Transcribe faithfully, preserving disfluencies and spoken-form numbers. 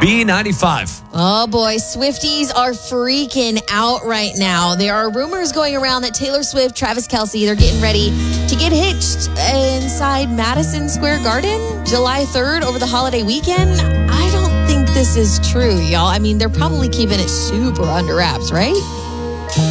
B ninety-five. Oh boy, Swifties are freaking out right now. There are rumors going around that Taylor Swift, Travis Kelce, they're getting ready to get hitched inside Madison Square Garden July third over the holiday weekend. I don't think this is true, y'all. I mean, they're probably keeping it super under wraps, right?